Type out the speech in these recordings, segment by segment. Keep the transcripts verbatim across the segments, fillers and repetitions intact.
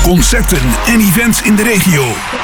concerten en events in de regio.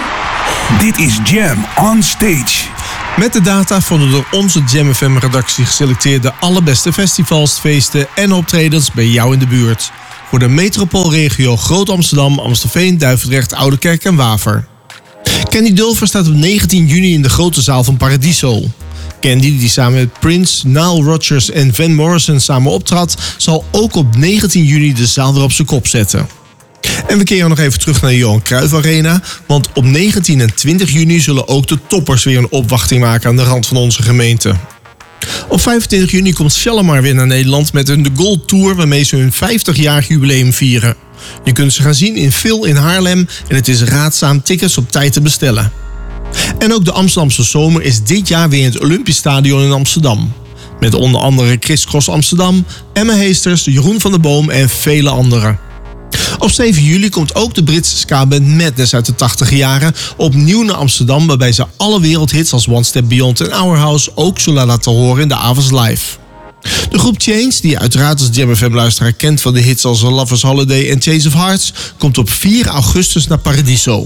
Dit is Jam on Stage. Met de data van de door onze Jam F M-redactie geselecteerde allerbeste festivals, feesten en optredens bij jou in de buurt. Voor de metropoolregio Groot-Amsterdam, Amstelveen, Duivendrecht, Oudekerk en Waver. Candy Dulfer staat op negentien juni in de grote zaal van Paradiso. Candy, die samen met Prince, Nile Rodgers en Van Morrison samen optrad, zal ook op negentien juni de zaal weer op zijn kop zetten. En we keren nog even terug naar de Johan Cruijff Arena, want op negentien en twintig juni zullen ook de toppers weer een opwachting maken aan de rand van onze gemeente. Op vijfentwintig juni komt Shalimar weer naar Nederland met hun The Gold Tour, waarmee ze hun vijftig-jarig jubileum vieren. Je kunt ze gaan zien in Phil in Haarlem en het is raadzaam tickets op tijd te bestellen. En ook de Amsterdamse zomer is dit jaar weer in het Olympisch Stadion in Amsterdam. Met onder andere Chris Cross Amsterdam, Emma Heesters, Jeroen van der Boom en vele anderen. Op zeven juli komt ook de Britse ska-band Madness uit de tachtige jaren opnieuw naar Amsterdam, waarbij ze alle wereldhits als One Step Beyond en Our House ook zullen laten horen in de avonds live. De groep Change, die je uiteraard als Jam F M-luisteraar kent van de hits als Lover's Holiday en Chase of Hearts, komt op vier augustus naar Paradiso.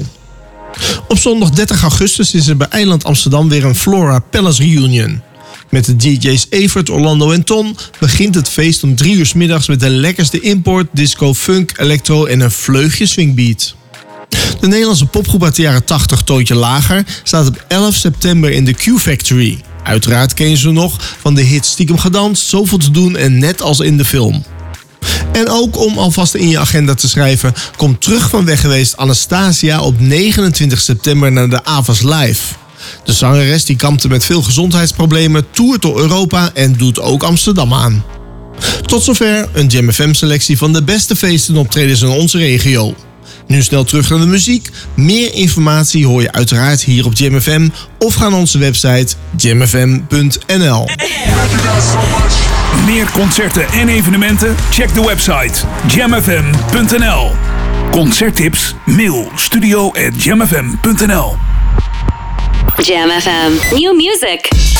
Op zondag dertig augustus is er bij Eiland Amsterdam weer een Flora Palace Reunion. Met de D J's Evert, Orlando en Ton begint het feest om drie uur 's middags met de lekkerste import, disco, funk, electro en een vleugje swingbeat. De Nederlandse popgroep uit de jaren tachtig, Toontje Lager, staat op elf september in de Q-Factory. Uiteraard ken je ze nog van de hit Stiekem gedanst, Zoveel te doen en Net als in de film. En ook om alvast in je agenda te schrijven, komt terug van weg geweest Anastasia op negenentwintig september naar de Avas Live. De zangeres die kampte met veel gezondheidsproblemen, toert door Europa en doet ook Amsterdam aan. Tot zover een Jam F M-selectie van de beste feesten en optredens in onze regio. Nu snel terug naar de muziek. Meer informatie hoor je uiteraard hier op Jam F M of ga naar onze website jam f m punt n l. Meer concerten en evenementen? Check de website jam f m punt n l. Concerttips? Mail studio at jam f m punt n l. Jam F M. New music.